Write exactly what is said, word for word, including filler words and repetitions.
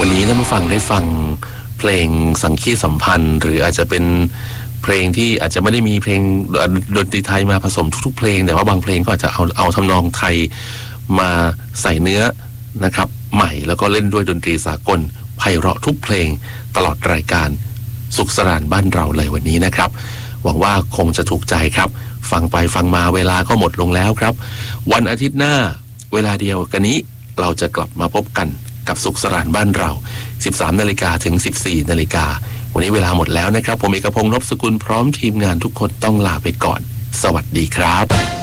วันนี้ท่านผู้ฟังได้ฟังเพลงสังคีตสัมพันธ์หรืออาจจะเป็นเพลงที่อาจจะไม่ได้มีเพลงดนตรีไทยมาผสมทุกๆเพลงแต่ว่าบางเพลงก็อาจจะเอาเอาทำนองไทยมาใส่เนื้อนะครับใหม่แล้วก็เล่นด้วยดนตรีสากลไพเราะทุกเพลงตลอดรายการสุขสรานบ้านเราเลยวันนี้นะครับหวังว่าคงจะถูกใจครับฟังไปฟังมาเวลาก็หมดลงแล้วครับวันอาทิตย์หน้าเวลาเดียวกันนี้เราจะกลับมาพบกันกับสุขสรานบ้านเรา สิบสามนาฬิกา ถึง สิบสี่นาฬิกาวันนี้เวลาหมดแล้วนะครับผมเอกพงษ์ นพสกุลพร้อมทีมงานทุกคนต้องลาไปก่อนสวัสดีครับ